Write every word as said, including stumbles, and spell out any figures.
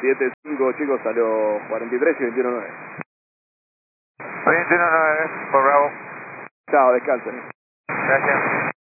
siete cinco, chicos, salió cuarenta y tres y veintiuno nueve. veintiuno nueve, por Bravo. Chao, descansen. Gracias.